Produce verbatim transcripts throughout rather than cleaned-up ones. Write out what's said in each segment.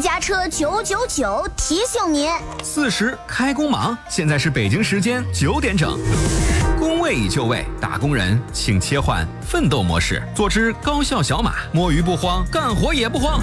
家车九九九提醒您： 四十开工忙，现在是北京时间九点整。工位已就位，打工人请切换奋斗模式，做只高效小马，摸鱼不慌，干活也不慌。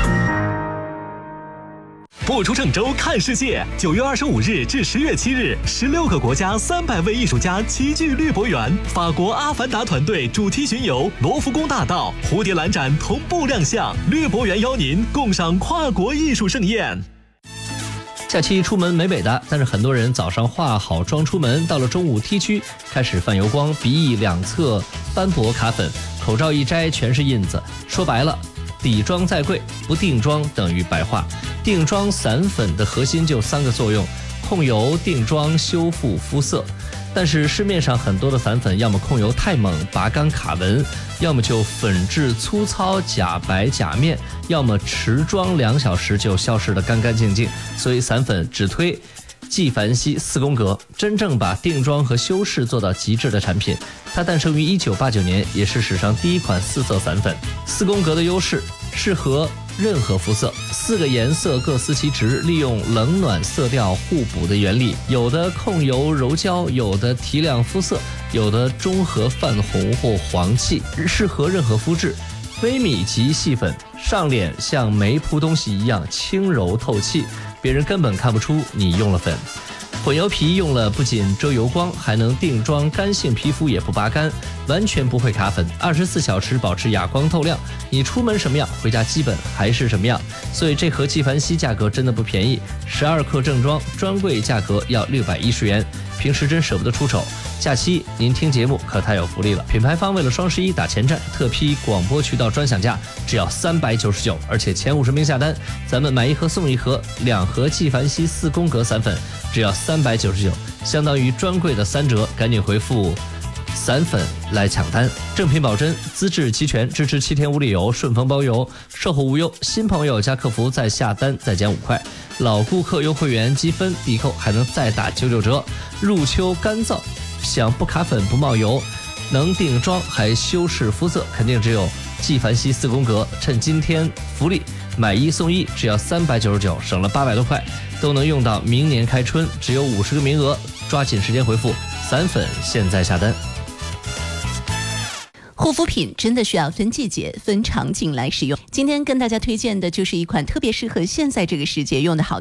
不出郑州看世界，九月二十五日至十月七日，十六个国家三百位艺术家齐聚绿博园。法国阿凡达团队主题巡游，罗浮宫大道、蝴蝶兰展同步亮相。绿博园邀您共赏跨国艺术盛宴。 假期出门美美的，但是很多人早上化好妆出门，到了中午 T 区开始泛油光，鼻翼两侧斑驳卡粉，口罩一摘全是印子。说白了，底妆再贵，不定妆等于白化。定妆散粉的核心就三个作用：控油、定妆、修复肤色。但是市面上很多的散粉，要么控油太猛拔干卡纹，要么就粉质粗糙假白假面，要么持妆两小时就消失得干干净净。所以散粉只推纪梵希四宫格，真正把定妆和修饰做到极致的产品。它诞生于一九八九年，也是史上第一款四色散粉。四宫格的优势，适合任何肤色，四个颜色各司其职，利用冷暖色调互补的原理，有的控油柔焦，有的提亮肤色，有的中和泛红或黄气，适合任何肤质。微米级细粉，上脸像没铺东西一样轻柔透气，别人根本看不出你用了粉。混油皮用了不仅遮油光，还能定妆，干性皮肤也不拔干，完全不会卡粉，二十四小时保持哑光透亮。你出门什么样，回家基本还是什么样。所以这盒纪梵希价格真的不便宜，十二克正装专柜价格要六百一十元，平时真舍不得出手。假期您听节目可太有福利了，品牌方为了双十一打前站，特批广播渠道专享价只要三百九十九，而且前五十名下单，咱们买一盒送一盒，两盒纪梵希四宫格散粉只要三百九十九，相当于专柜的三折，赶紧回复散粉来抢单。正品保真，资质齐全，支持七天无理由，顺丰包邮，售后无忧。新朋友加客服再下单再减五块，老顾客优惠员积分抵扣还能再打九九折。入秋干燥，想不卡粉不冒油，能定妆还修饰肤色，肯定只有纪梵希四宫格。趁今天福利，买一送一，只要三百九十九，省了八百多块，都能用到明年开春，只有五十个名额，抓紧时间回复散粉，现在下单。 护肤品真的需要分季节、分场景来使用。今天跟大家推荐的就是一款特别适合现在这个时节用的好